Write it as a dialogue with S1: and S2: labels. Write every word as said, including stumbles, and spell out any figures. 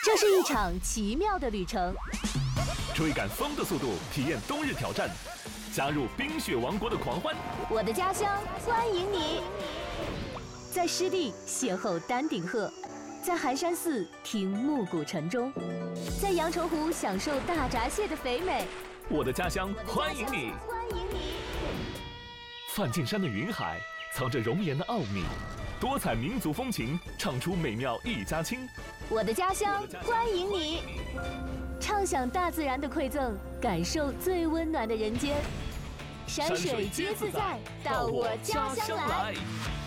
S1: 这是一场奇妙的旅程，
S2: 追赶风的速度，体验冬日挑战，加入冰雪王国的狂欢。
S1: 我的家乡欢迎你，在湿地邂逅丹顶鹤，在寒山寺听暮鼓晨钟，在阳澄湖享受大闸蟹的肥美。
S2: 我的家乡欢迎你，
S1: 欢迎你。
S2: 梵净山的云海藏着容颜的奥秘，多彩民族风情唱出美妙一家亲。
S1: 我的家乡欢迎你，畅享大自然的馈赠，感受最温暖的人间。山水皆自在，到我家乡来。